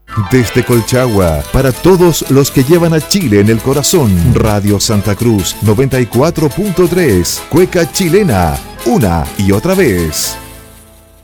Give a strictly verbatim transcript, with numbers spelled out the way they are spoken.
Desde Colchagua, para todos los que llevan a Chile en el corazón, Radio Santa Cruz noventa y cuatro punto tres, Cueca Chilena, una y otra vez.